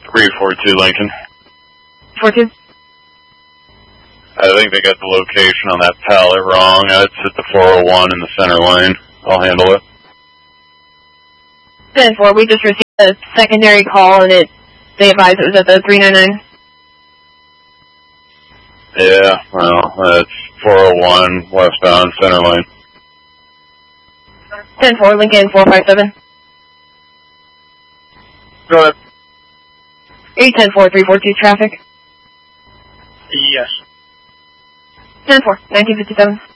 342 Lincoln. 42. I think they got the location on that pallet wrong. It's at the 401 in the center lane. I'll handle it. 10-4, we just received a secondary call and they advised it was at the 399. Yeah, well, that's 401 westbound center lane. 10-4, Lincoln 457. Go ahead. 810-4, 342 traffic. Yes. 10-4, 1957.